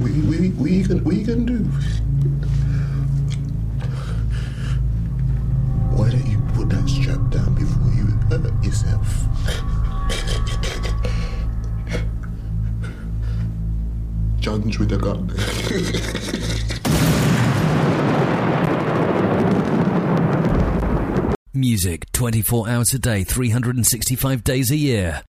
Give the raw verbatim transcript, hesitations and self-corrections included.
What you, what you, what you, gonna, what you gonna do? Why don't you put that strap down before you hurt yourself? Judge with a gun. Music twenty-four hours a day, three hundred sixty-five days a year.